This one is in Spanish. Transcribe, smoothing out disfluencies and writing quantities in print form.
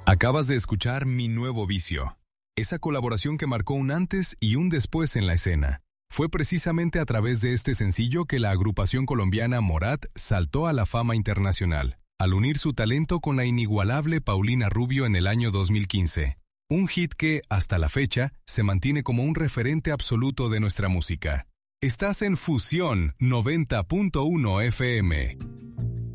Acabas de escuchar Mi Nuevo Vicio, esa colaboración que marcó un antes y un después en la escena. Fue precisamente a través de este sencillo que la agrupación colombiana Morat saltó a la fama internacional, al unir su talento con la inigualable Paulina Rubio en el año 2015. Un hit que, hasta la fecha, se mantiene como un referente absoluto de nuestra música. Estás en Fusión 90.1 FM.